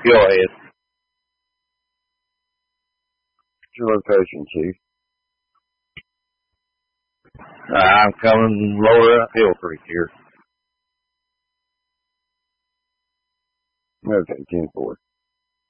Go ahead. What's your location, Chief? I'm coming lower up Hill Creek here. Okay, 10-4.